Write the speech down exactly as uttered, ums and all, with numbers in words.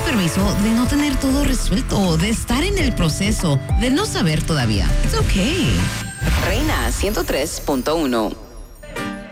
permiso de no tener todo resuelto, de estar en el proceso, de no saber todavía. It's okay. Reina ciento tres punto uno.